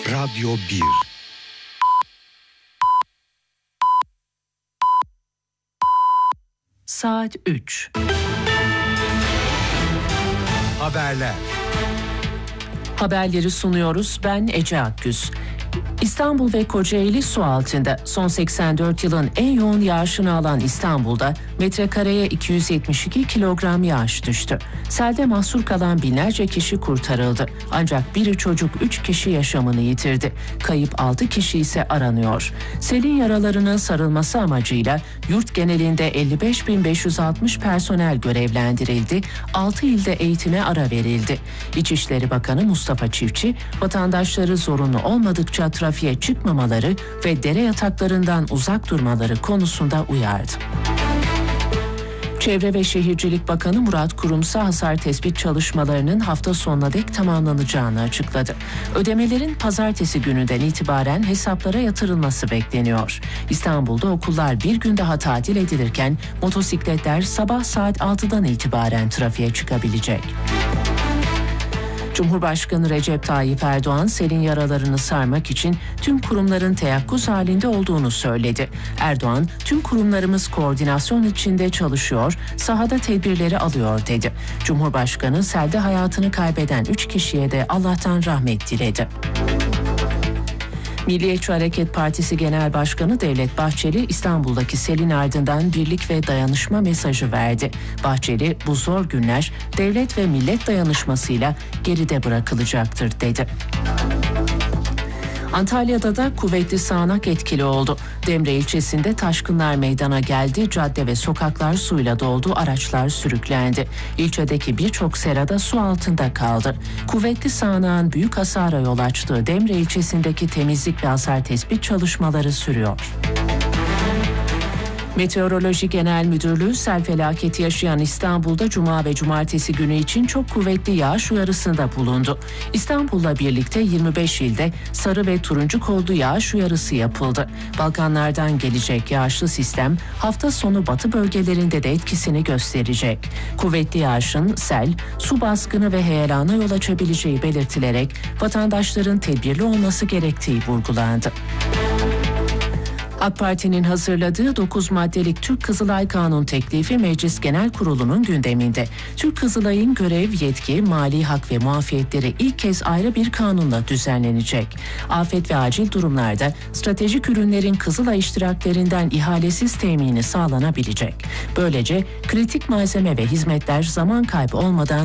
Radyo 1. Saat 3. Haberler. Haberleri sunuyoruz. Ben Ece Akgüz. İstanbul ve Kocaeli su altında. Son 84 yılın en yoğun yağışını alan İstanbul'da metrekareye 272 kilogram yağış düştü. Selde mahsur kalan binlerce kişi kurtarıldı. Ancak biri çocuk 3 kişi yaşamını yitirdi. Kayıp 6 kişi ise aranıyor. Selin yaralarına sarılması amacıyla yurt genelinde 55.560 personel görevlendirildi. 6 ilde eğitime ara verildi. İçişleri Bakanı Mustafa Çiftçi, vatandaşları zorunlu olmadıkça trafiğe çıkmamaları ve dere yataklarından uzak durmaları konusunda uyardı. Çevre ve Şehircilik Bakanı Murat Kurum ise hasar tespit çalışmalarının hafta sonuna dek tamamlanacağını açıkladı. Ödemelerin pazartesi gününden itibaren hesaplara yatırılması bekleniyor. İstanbul'da okullar bir gün daha tatil edilirken motosikletler sabah saat 6'dan itibaren trafiğe çıkabilecek. Cumhurbaşkanı Recep Tayyip Erdoğan, selin yaralarını sarmak için tüm kurumların teyakkuz halinde olduğunu söyledi. Erdoğan, tüm kurumlarımız koordinasyon içinde çalışıyor, sahada tedbirleri alıyor dedi. Cumhurbaşkanı, selde hayatını kaybeden 3 kişiye de Allah'tan rahmet diledi. Milliyetçi Hareket Partisi Genel Başkanı Devlet Bahçeli, İstanbul'daki selin ardından birlik ve dayanışma mesajı verdi. Bahçeli, bu zor günler devlet ve millet dayanışmasıyla geride bırakılacaktır dedi. Antalya'da da kuvvetli sağanak etkili oldu. Demre ilçesinde taşkınlar meydana geldi, cadde ve sokaklar suyla doldu, araçlar sürüklendi. İlçedeki birçok serada su altında kaldı. Kuvvetli sağanağın büyük hasara yol açtığı Demre ilçesindeki temizlik ve hasar tespit çalışmaları sürüyor. Meteoroloji Genel Müdürlüğü sel felaketi yaşayan İstanbul'da Cuma ve Cumartesi günü için çok kuvvetli yağış uyarısında bulundu. İstanbul'la birlikte 25 ilde sarı ve turuncu kodlu yağış uyarısı yapıldı. Balkanlardan gelecek yağışlı sistem hafta sonu batı bölgelerinde de etkisini gösterecek. Kuvvetli yağışın sel, su baskını ve heyelana yol açabileceği belirtilerek vatandaşların tedbirli olması gerektiği vurgulandı. AK Parti'nin hazırladığı 9 maddelik Türk Kızılay Kanun teklifi Meclis Genel Kurulu'nun gündeminde. Türk Kızılay'ın görev, yetki, mali hak ve muafiyetleri ilk kez ayrı bir kanunla düzenlenecek. Afet ve acil durumlarda stratejik ürünlerin Kızılay iştiraklerinden ihalesiz temini sağlanabilecek. Böylece kritik malzeme ve hizmetler zaman kaybı olmadan